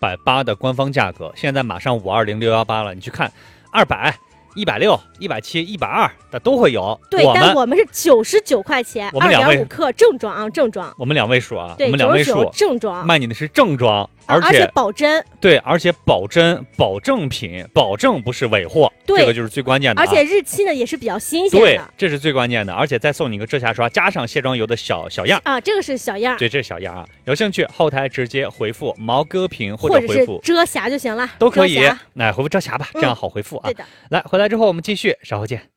280的官方价格，现在马上520618了，你去看200、160、170、120的都会有。 对，但我们是99块钱，2.5克正装啊，正装。 我们2位数啊， 对， 我们2位数正装， 卖你的是正装， 而且保真。 对，而且保真，保正品，保证不是伪货，这个就是最关键的。 而且日期呢也是比较新鲜的。 对，这是最关键的，而且再送你个遮瑕刷，加上卸妆油的小样啊，这个是小样。 对，这是小样啊。有兴趣后台直接回复毛戈平或者回复遮瑕就行了， 都可以。来回复遮瑕吧，这样好回复啊。 对的。 来，回来之后我们继续，稍后见。